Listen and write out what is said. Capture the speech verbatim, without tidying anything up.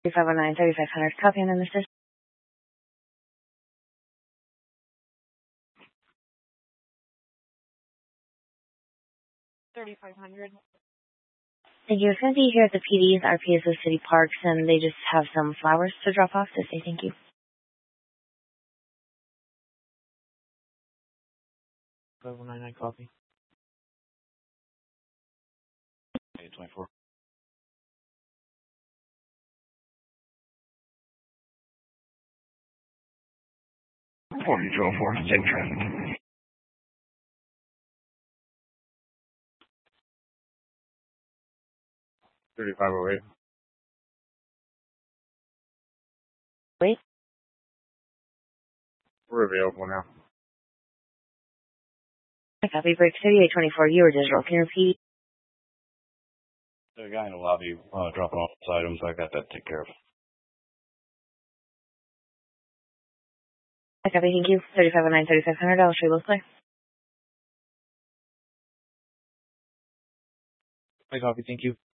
thirty-five oh nine, thirty-five hundred. Copy on the system. thirty-five hundred. Thank you. It's going to be here at the P D's, R P S O City Parks, and they just have some flowers to drop off to say thank you. five one nine nine, copy. eight twenty-four. forty-two oh four, same traffic. thirty-five oh eight. Wait. We're available now. I copy. Break thirty-eight twenty-four. You were digital. Can you repeat? The guy in the lobby uh, dropping off his items. I got that taken care of. I copy. Thank you. thirty-five oh nine, thirty-five hundred. I'll show you both play. I copy. Thank you.